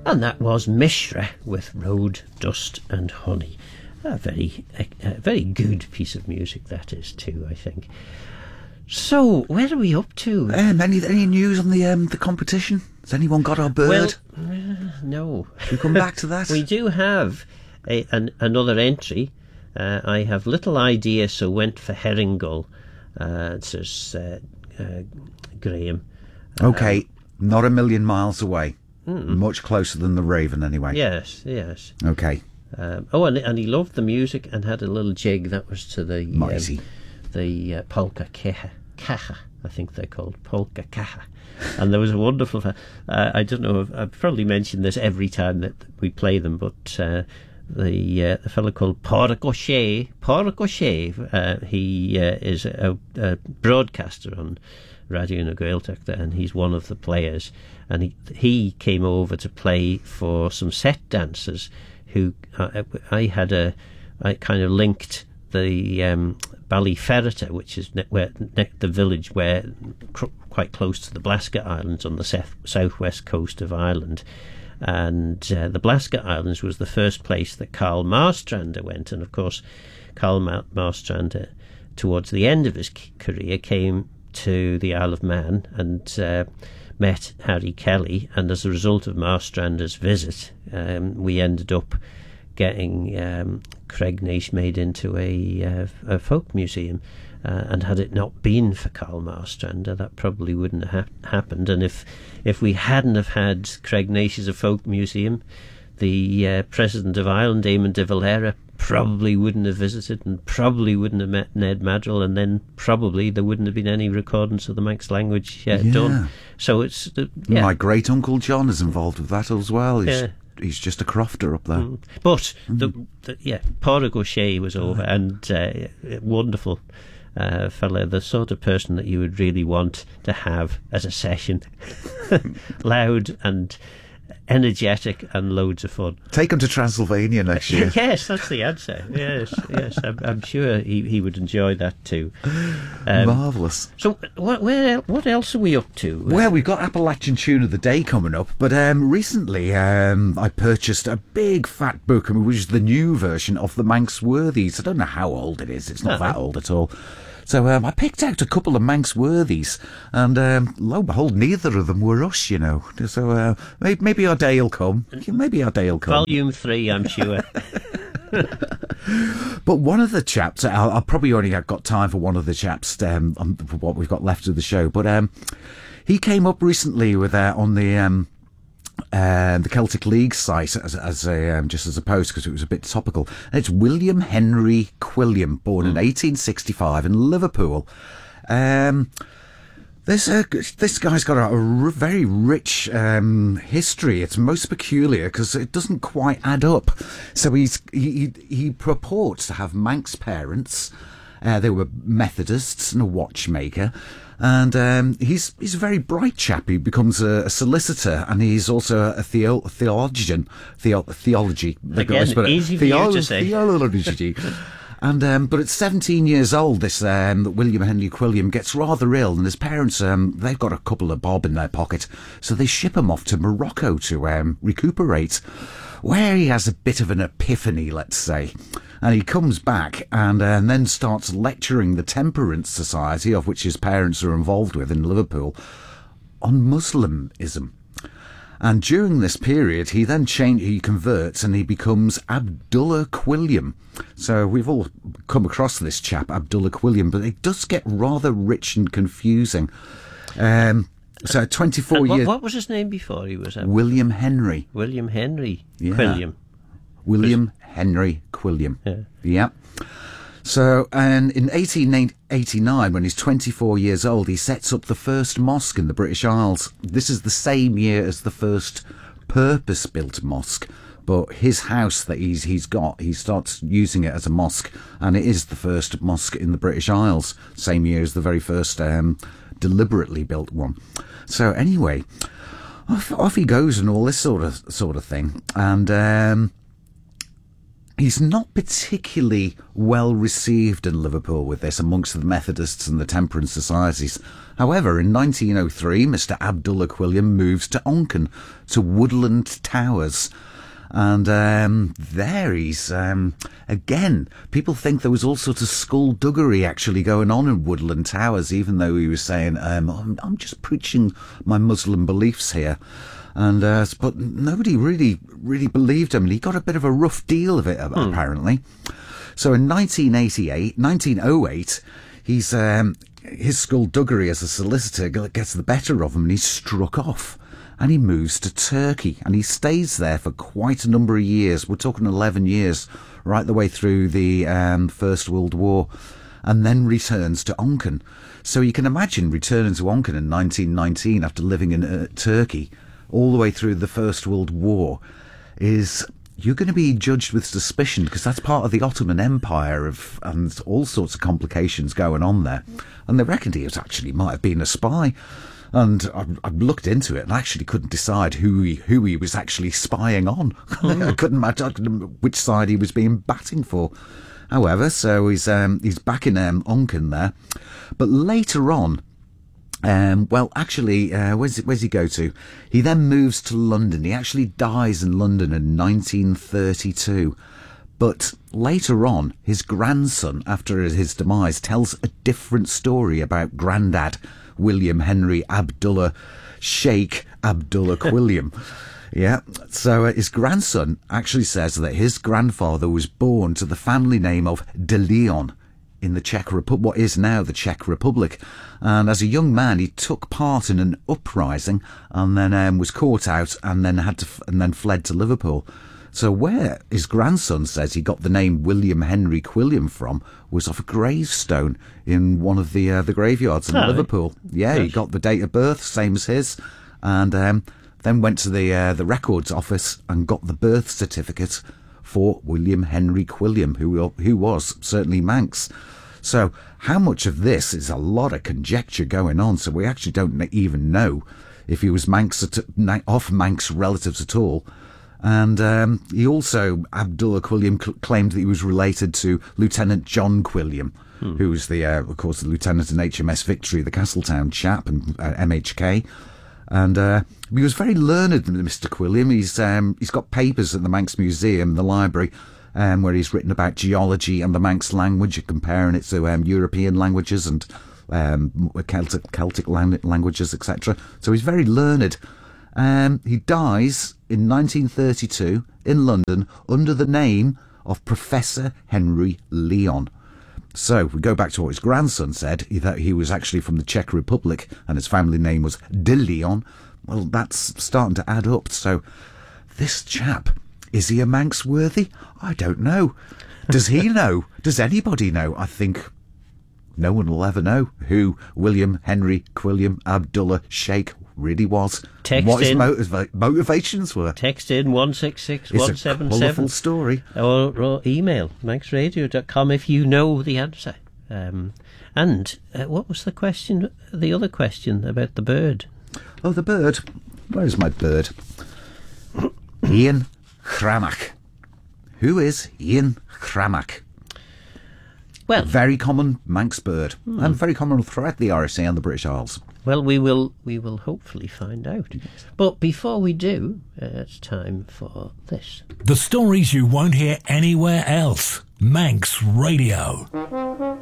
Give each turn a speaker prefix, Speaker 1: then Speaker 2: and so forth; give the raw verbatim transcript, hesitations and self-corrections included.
Speaker 1: And that was Mishra with Road, Dust and Honey. A very, a, a very good piece of music that is too, I think. So, where are we up to?
Speaker 2: Um, any any news on the um, the competition? Has anyone got our bird?
Speaker 1: Well, uh, no.
Speaker 2: Should we come back to that?
Speaker 1: We do have a, an, another entry. Uh, I have little idea, so went for Herringull. Uh, it says uh, uh, Graham.
Speaker 2: Okay,
Speaker 1: um,
Speaker 2: not a million miles away.
Speaker 1: Mm.
Speaker 2: Much closer than the Raven, anyway.
Speaker 1: Yes, yes.
Speaker 2: Okay.
Speaker 1: Um, oh, and, and he loved the music and had a little jig that was to the
Speaker 2: Mighty.
Speaker 1: Um, the uh, polka caja, caja, I think they're called polka caja. And there was a wonderful. Uh, I don't know. I've, I've probably mentioned this every time that we play them, but uh, the uh, the fellow called Pádraig Ó Sé, Pádraig Ó Sé, uh, he uh, is a, a broadcaster on Radio na Gaeltacht, and he's one of the players. And he he came over to play for some set dancers who uh, I had a I kind of linked the um, Ballyferrata, which is ne- where ne- the village where cr- quite close to the Blasket Islands on the south southwest coast of Ireland. And uh, the Blasket Islands was the first place that Carl Marstrander went, and of course Carl Ma- Marstrander towards the end of his c- career came to the Isle of Man and uh, met Harry Kelly, and as a result of Marstrander's visit, um, we ended up getting um, Cregneash made into a, uh, a folk museum. Uh, and had it not been for Carl Marstrander, that probably wouldn't have ha- happened. And if if we hadn't have had Cregneash as a folk museum, the uh, president of Ireland, Eamon de Valera, probably wouldn't have visited and probably wouldn't have met Ned Madrill, and then probably there wouldn't have been any recordings of the Manx language uh,
Speaker 2: yeah.
Speaker 1: done. So it's uh, yeah.
Speaker 2: My great uncle John is involved with that as well. He's,
Speaker 1: yeah.
Speaker 2: he's just a crofter up there.
Speaker 1: Mm. But
Speaker 2: mm.
Speaker 1: the, the, yeah, Pádraig Ó Sé was over, oh. and uh, wonderful. Uh, fella, the sort of person that you would really want to have as a session. Loud and energetic and loads of fun.
Speaker 2: Take him to Transylvania next year.
Speaker 1: Yes, that's the answer. Yes, yes, I'm, I'm sure he, he would enjoy that too. Um,
Speaker 2: Marvellous.
Speaker 1: So, what, where, what else are we up to?
Speaker 2: Well, we've got Appalachian Tune of the Day coming up, but um, recently um, I purchased a big fat book, which is the new version of the Manx Worthies. I don't know how old it is. It's not oh. that old at all. So um, I picked out a couple of Manx Worthies, and um, lo and behold, neither of them were us, you know. So uh, maybe, maybe our day will come. Maybe our day will come.
Speaker 1: Volume three, I'm sure.
Speaker 2: But one of the chaps, I'll, I'll probably only have got time for one of the chaps um, on what we've got left of the show, but um, he came up recently with uh, on the... Um, Uh, the Celtic League site as, as a um, just as a post because it was a bit topical. And it's William Henry Quilliam, born mm. in eighteen sixty-five in Liverpool. Um, this uh, this guy's got a, a r- very rich um, history. It's most peculiar because it doesn't quite add up. So he's he he purports to have Manx parents. Uh, they were Methodists and a watchmaker. And um, he's he's a very bright chap. He becomes a, a solicitor, and he's also a theo- theologian. Theo- theology.
Speaker 1: Again,
Speaker 2: it,
Speaker 1: easy for you to say.
Speaker 2: Theology. And um, but at seventeen years old, this um, William Henry Quilliam gets rather ill, and his parents um, they've got a couple of bob in their pocket, so they ship him off to Morocco to um, recuperate, where he has a bit of an epiphany, let's say. And he comes back and, uh, and then starts lecturing the Temperance Society, of which his parents are involved with in Liverpool, on Muslimism. And during this period, he then change, he converts and he becomes Abdullah Quilliam. So we've all come across this chap, Abdullah Quilliam, but it does get rather rich and confusing. Um, so twenty-four
Speaker 1: what,
Speaker 2: years...
Speaker 1: What was his name before he was... Um,
Speaker 2: William Henry.
Speaker 1: William Henry
Speaker 2: yeah.
Speaker 1: Quilliam.
Speaker 2: William Henry Quilliam.
Speaker 1: Yeah.
Speaker 2: Yeah. So, and in eighteen eighty-nine, when he's twenty-four years old, he sets up the first mosque in the British Isles. This is the same year as the first purpose-built mosque. But his house that he's he's got, he starts using it as a mosque, and it is the first mosque in the British Isles. Same year as the very first um, deliberately built one. So anyway, off, off he goes and all this sort of sort of thing, and. Um, he's not particularly well received in Liverpool with this amongst the Methodists and the temperance societies. However, in nineteen oh three, Mister Abdullah Quilliam moves to Onken, to Woodland Towers. And um, there he's, um, again, people think there was all sorts of skullduggery actually going on in Woodland Towers, even though he was saying, um, I'm, I'm just preaching my Muslim beliefs here. And uh, but nobody really, really believed him. And he got a bit of a rough deal of it, hmm. apparently. So in nineteen eighty-eight, nineteen oh eight, he's, um, his skullduggery as a solicitor gets the better of him and he's struck off. And he moves to Turkey, and he stays there for quite a number of years. We're talking eleven years, right the way through the um, First World War, and then returns to Onken. So you can imagine returning to Onken in nineteen nineteen after living in uh, Turkey all the way through the First World War is... You're going to be judged with suspicion because that's part of the Ottoman Empire of, and all sorts of complications going on there. And they reckoned he was actually might have been a spy. And I, I looked into it and I actually couldn't decide who he, who he was actually spying on. Mm. I couldn't imagine which side he was being batting for. However, so he's um, he's back in um, Onken there. But later on, um, well, actually, uh, where's, where's he go to? He then moves to London. He actually dies in London in nineteen thirty-two. But later on, his grandson, after his demise, tells a different story about Grandad, William Henry Abdullah Sheikh Abdullah Quilliam. Yeah, so uh, his grandson actually says that his grandfather was born to the family name of De Leon in the Czech Republic, what is now the Czech Republic. And as a young man, he took part in an uprising and then um, was caught out and then had to f- and then fled to Liverpool. So where his grandson says he got the name William Henry Quilliam from was off a gravestone in one of the uh, the graveyards in oh, Liverpool. Yeah, gosh. He got the date of birth, same as his, and um, then went to the uh, the records office and got the birth certificate for William Henry Quilliam, who who was certainly Manx. So how much of this is a lot of conjecture going on? So we actually don't even know if he was Manx at, off Manx relatives at all. And um, he also, Abdullah Quilliam, cl- claimed that he was related to Lieutenant John Quilliam, hmm. who was, the, uh, of course, the lieutenant in H M S Victory, the Castletown chap, and uh, M H K. And uh, he was very learned, Mister Quilliam. He's um, he's got papers at the Manx Museum, the library, um, where he's written about geology and the Manx language, comparing it to um, European languages and um, Celtic, Celtic languages, et cetera. So he's very learned. Um, he dies in nineteen thirty-two in London under the name of Professor Henry Leon. So we go back to what his grandson said, that he was actually from the Czech Republic and his family name was De Leon. Well, that's starting to add up. So this chap, is he a Manx worthy? I don't know. Does he know? Does anybody know? I think no one will ever know who William Henry Quilliam Abdullah Sheikh really was.
Speaker 1: Text
Speaker 2: what his
Speaker 1: in,
Speaker 2: motiv- motivations were.
Speaker 1: Text in one six six one seven seven.
Speaker 2: It's a colourful story.
Speaker 1: Or, or email manx radio dot com if you know the answer. Um, and uh, what was the question, the other question about the bird?
Speaker 2: Oh, the bird. Where's my bird? Ian Cranach. Who is Ian Cranach? Well, a very common Manx bird, hmm. and very common throughout the R S A and the British Isles.
Speaker 1: Well, we will we will hopefully find out. But before we do, uh, it's time for this.
Speaker 3: The stories you won't hear anywhere else. Manx Radio.